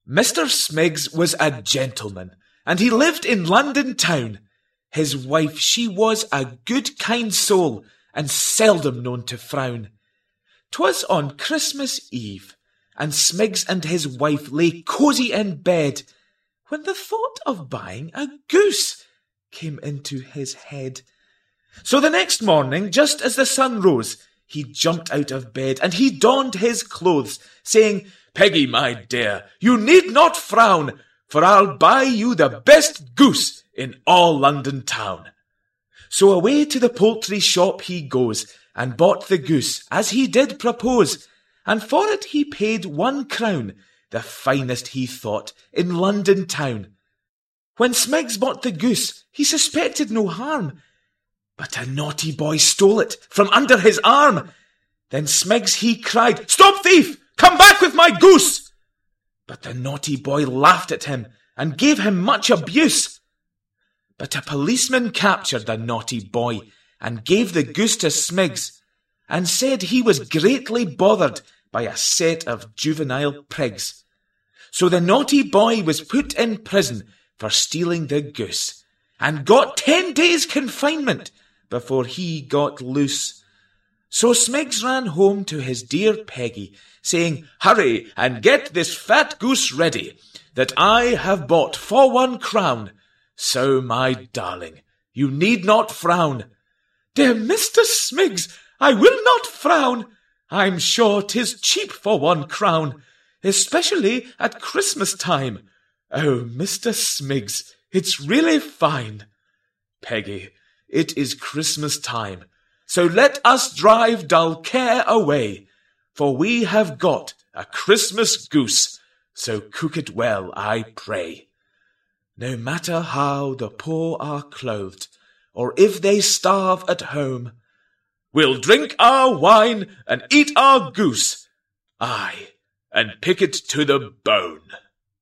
Mr. Smiggs was a gentleman, and he lived in London town. His wife, she was a good kind soul, and seldom known to frown. 'Twas on Christmas Eve, and Smiggs and his wife lay cosy in bed, when the thought of buying a goose came into his head. So the next morning, just as the sun rose, he jumped out of bed, and he donned his clothes, saying, "Peggy, my dear, you need not frown, for I'll buy you the best goose in all London town." So away to the poultry shop he goes, and bought the goose, as he did propose, and for it he paid 1 crown, the finest he thought in London town. When Smiggs bought the goose, he suspected no harm, but a naughty boy stole it from under his arm. Then Smiggs he cried, "Stop, thief! Come back with my goose!" But the naughty boy laughed at him, and gave him much abuse. But a policeman captured the naughty boy, and gave the goose to Smiggs, and said he was greatly bothered by a set of juvenile prigs. So the naughty boy was put in prison for stealing the goose, and got 10 days' confinement before he got loose. So Smiggs ran home to his dear Peggy, saying, "Hurry and get this fat goose ready, that I have bought for 1 crown. So, my darling, you need not frown." "Dear Mr. Smiggs, I will not frown. I'm sure 'tis cheap for 1 crown, especially at Christmas time. Oh, Mr. Smiggs, it's really fine." "Peggy, it is Christmas time, so let us drive dull care away, for we have got a Christmas goose, so cook it well, I pray. No matter how the poor are clothed, or if they starve at home, we'll drink our wine and eat our goose, aye, and pick it to the bone."